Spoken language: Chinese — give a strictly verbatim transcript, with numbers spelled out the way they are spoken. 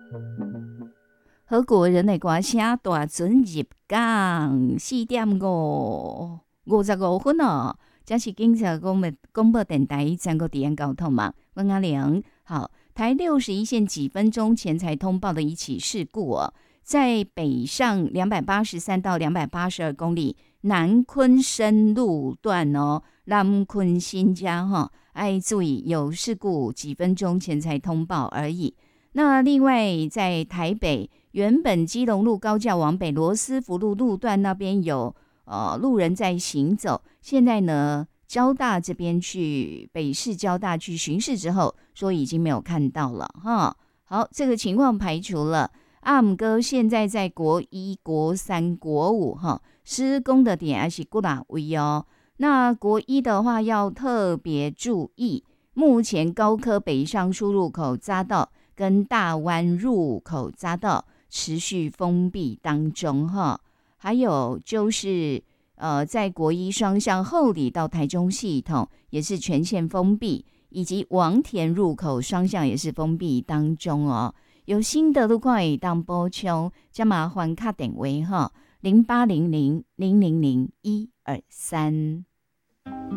何国人的歌声大船入港，四点五五十五分哦。这是警察广播广播电台全国治安交通嘛？温阿玲，好，台六十一线几分钟前才通报的一起事故哦，在北上两百八十三到两百八十二公里南昆深路段哦，南昆新家哈，哎，注意有事故，几分钟前才通报而已。那另外在台北，原本基隆路高架往北罗斯福路路段那边有呃路人在行走，现在呢交大这边去北市交大去巡视之后，说已经没有看到了哈。好，这个情况排除了。阿姆哥现在在国一、国三、国五哈施工的点还是过哪位哦？那国一的话要特别注意，目前高科北上出入口匝道跟大湾入口匝道持续封闭当中哈，还有就是呃，在国一双向后里到台中系统也是全线封闭，以及王田入口双向也是封闭当中哦。有新的路况可以当补充，加麻烦卡电话哈，零八零零零零零一二三。